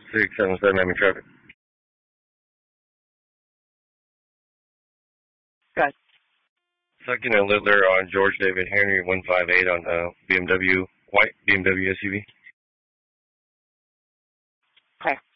677, I'm in traffic. Good. Second and Littler on George David Henry 158 on BMW, white BMW SUV. Okay.